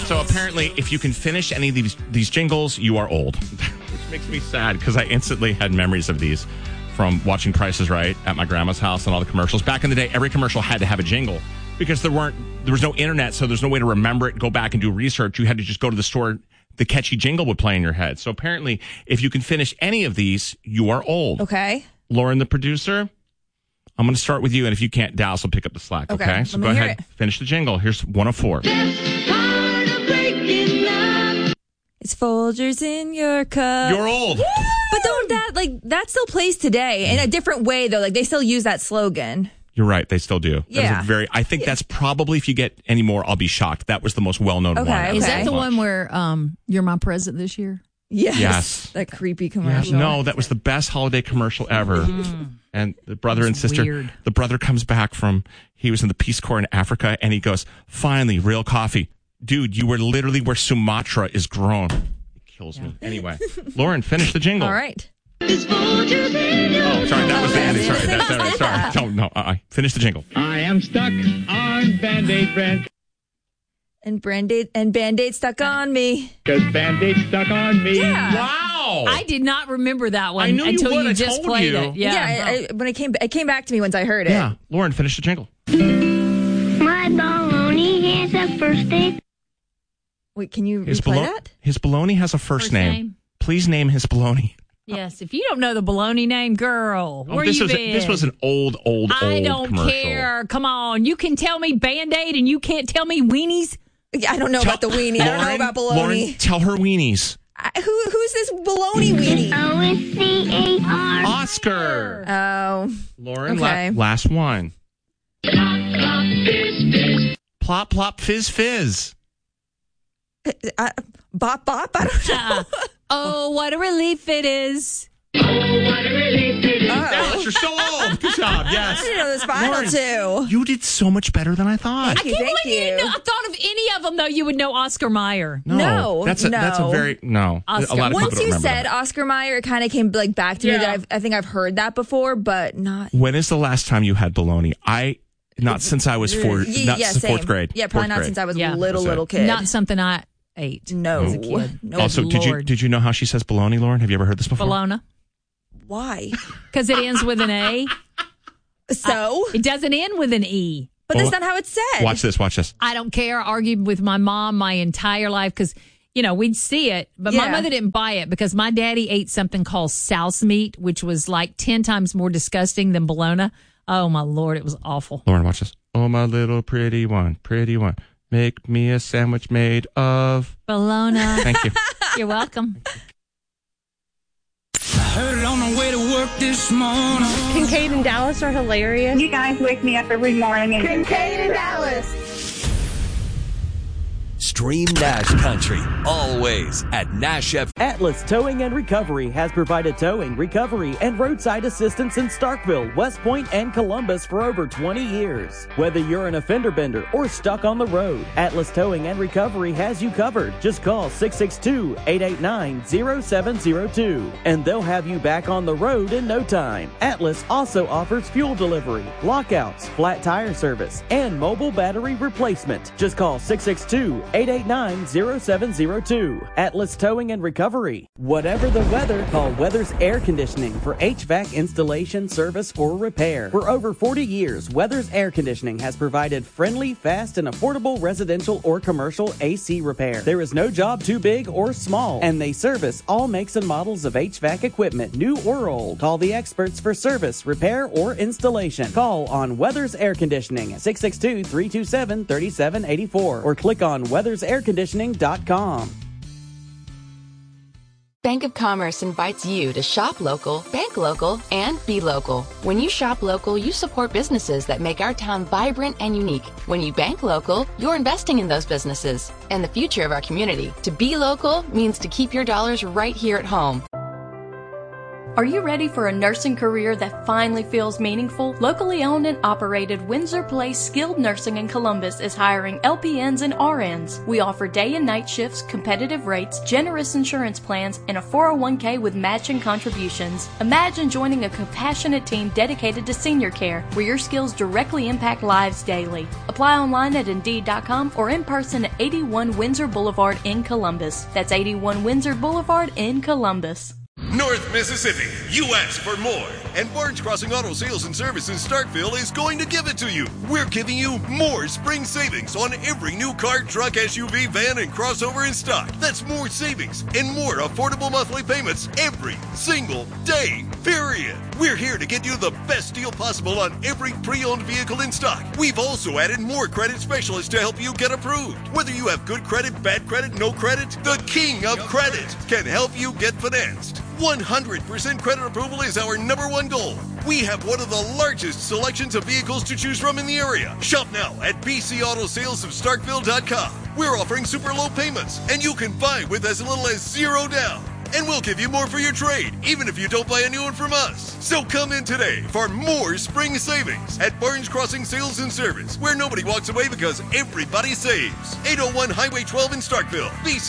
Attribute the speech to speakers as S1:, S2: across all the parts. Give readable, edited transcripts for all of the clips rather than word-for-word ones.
S1: So apparently, if you can finish any of these jingles, you are old. Which makes me sad because I instantly had memories of these from watching Price is Right at my grandma's house and all the commercials. Back in the day, every commercial had to have a jingle because there was no internet, so there's no way to remember it, go back and do research. You had to just go to the store. The catchy jingle would play in your head. So apparently, if you can finish any of these, you are old.
S2: Okay.
S1: Lauren, the producer, I'm going to start with you, and if you can't, Dallas will pick up the slack, okay? So go ahead, finish the jingle. Here's 104.
S2: It's Folgers in your cup.
S1: You're old.
S2: But that still plays today in a different way, though. Like, they still use that slogan.
S1: You're right. They still do.
S2: Yeah.
S1: I think that's probably, if you get any more, I'll be shocked. That was the most well-known one.
S2: Okay.
S3: Is that the one where You're My President this year?
S2: Yes. That creepy commercial.
S1: Yeah, no, that was the best holiday commercial ever. And the brother and sister,
S3: weird.
S1: The brother comes back he was in the Peace Corps in Africa, and he goes, finally, real coffee. Dude, you were literally where Sumatra is grown. It kills me. Anyway, Lauren, finish the jingle.
S2: All right.
S1: Oh, sorry, that was the ending. Sorry. Don't, no, finish the jingle.
S4: I am stuck on Band-Aid brand.
S2: And Band-Aid stuck on me.
S4: Because Band-Aid stuck on me.
S2: Yeah.
S1: Wow.
S3: I did not rember that one
S1: I knew
S3: until
S1: you would.
S3: you
S1: I
S3: just
S1: told
S3: played
S1: you.
S3: it. Yeah.
S2: It came back to me once I heard it.
S1: Yeah, Lauren, finish the jingle.
S5: My baloney has a first name.
S2: Wait, can you replay that?
S1: His baloney has a first name. Please name his baloney.
S3: Yes, if you don't know the baloney name, girl, where you been?
S1: This was an old
S3: I don't
S1: commercial.
S3: care. Come on. You can tell me Band-Aid and you can't tell me weenies?
S2: I don't know about the weenie. I don't know about baloney.
S1: Lauren, tell her weenies.
S2: Who's this baloney weenie?
S5: OSCAR.
S1: Oscar.
S2: Oh.
S1: Lauren,
S2: okay.
S1: Last one. Plop, plop, fizz, fizz.
S2: Bop, bop? I don't know.
S3: Oh, what a relief it is.
S1: Dallas, you're so old. Good job. Yes.
S2: I didn't know this final two.
S1: You did so much better than I thought.
S3: I can't believe you didn't know. I thought of any of them, though, you would know Oscar Mayer.
S2: No.
S1: That's a very, no.
S3: Oscar.
S1: A lot of
S2: Once
S1: people don't
S2: you
S1: remember
S2: said
S1: that.
S2: Oscar Mayer, it kind of came back to me that I think I've heard that before, but not.
S1: When is the last time you had bologna? Not since I was fourth grade.
S2: Yeah, probably not since I was a little kid.
S3: Not something I ate
S2: No.
S3: as a kid.
S2: No.
S1: Also, did you know how she says bologna, Lauren? Have you ever heard this before?
S3: Bologna.
S2: Why?
S3: Because it ends with an A.
S2: So?
S3: It doesn't end with an E.
S2: But that's not how it's said.
S1: Watch this.
S3: I don't care. I argued with my mom my entire life because, we'd see it. But my mother didn't buy it because my daddy ate something called souse meat, which was like 10 times more disgusting than bologna. Oh, my Lord. It was awful.
S1: Lauren, watch this. Oh, my little pretty one. Make me a sandwich made of
S3: bologna.
S1: Thank you.
S3: You're welcome.
S6: Heard it on the way to work this morning.
S7: Kincaid and Dallas are hilarious.
S8: You guys wake me up every morning.
S7: Kincaid and Dallas.
S9: Stream Nash Country, always at Nash FM.
S10: Atlas Towing and Recovery has provided towing, recovery, and roadside assistance in Starkville, West Point, and Columbus for over 20 years. Whether you're an offender bender or stuck on the road, Atlas Towing and Recovery has you covered. Just call 662-889-0702, and they'll have you back on the road in no time. Atlas also offers fuel delivery, lockouts, flat tire service, and mobile battery replacement. Just call 662-889-0702. Atlas Towing and Recovery. Whatever the weather, call Weathers Air Conditioning for HVAC installation, service, or repair. For over 40 years, Weathers Air Conditioning has provided friendly, fast, and affordable residential or commercial AC repair. There is no job too big or small, and they service all makes and models of HVAC equipment, new or old. Call the experts for service, repair, or installation. Call on Weathers Air Conditioning at 662-327-3784 or click on weathersairconditioning.com.
S11: Bank of Commerce invites you to shop local, bank local, and be local. When you shop local, you support businesses that make our town vibrant and unique. When you bank local, you're investing in those businesses and the future of our community. To be local means to keep your dollars right here at home.
S12: Are you ready for a nursing career that finally feels meaningful? Locally owned and operated Windsor Place Skilled Nursing in Columbus is hiring LPNs and RNs. We offer day and night shifts, competitive rates, generous insurance plans, and a 401k with matching contributions. Imagine joining a compassionate team dedicated to senior care, where your skills directly impact lives daily. Apply online at Indeed.com or in person at 81 Windsor Boulevard in Columbus. That's 81 Windsor Boulevard in Columbus.
S13: North Mississippi, you asked for more, and Barnes Crossing Auto Sales and Service in Starkville is going to give it to you. We're giving you more spring savings on every new car, truck, SUV, van, and crossover in stock. That's more savings and more affordable monthly payments every single day, period. We're here to get you the best deal possible on every pre-owned vehicle in stock. We've also added more credit specialists to help you get approved. Whether you have good credit, bad credit, no credit, the king of credit can help you get financed. 100% credit approval is our number one goal. We have one of the largest selections of vehicles to choose from in the area. Shop now at bcautosalesofstarkville.com. We're offering super low payments, and you can buy with as little as $0 down. And we'll give you more for your trade, even if you don't buy a new one from us. So come in today for more spring savings at Barnes Crossing Sales and Service, where nobody walks away because everybody saves. 801 Highway 12 in Starkville.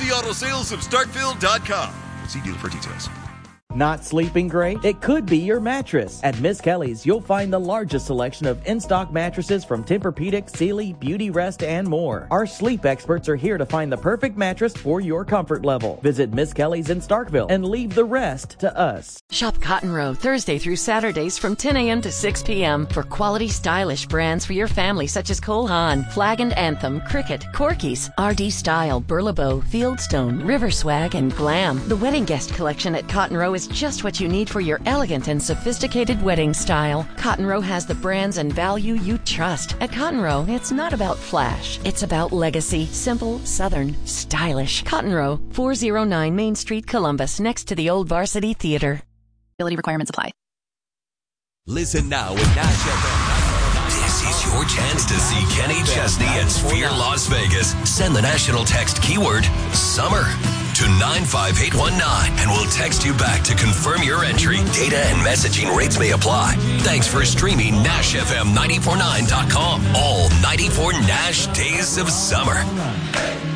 S13: bcautosalesofstarkville.com. See dealer for details.
S10: Not sleeping great? It could be your mattress. At Miss Kelly's, you'll find the largest selection of in-stock mattresses from Tempur-Pedic, Sealy, Beauty Rest, and more. Our sleep experts are here to find the perfect mattress for your comfort level. Visit Miss Kelly's in Starkville and leave the rest to us.
S14: Shop Cotton Row Thursday through Saturdays from 10 a.m. to 6 p.m. for quality, stylish brands for your family such as Cole Haan, Flag and Anthem, Cricket, Corky's, RD Style, Burlebo, Fieldstone, River Swag, and Glam. The wedding guest collection at Cotton Row is just what you need for your elegant and sophisticated wedding style. Cotton Row has the brands and value you trust. At Cotton Row, it's not about flash. It's about legacy. Simple, southern, stylish. Cotton Row, 409 Main Street, Columbus, next to the old Varsity Theater.
S15: Ability requirements apply.
S9: Listen now with Nash FM. This is your chance to see Kenny Chesney at Sphere Las Vegas. Send the national text keyword SUMMER to 95819 and we'll text you back to confirm your entry. Data and messaging rates may apply. Thanks for streaming NashFM949.com. All 94 Nash days of summer.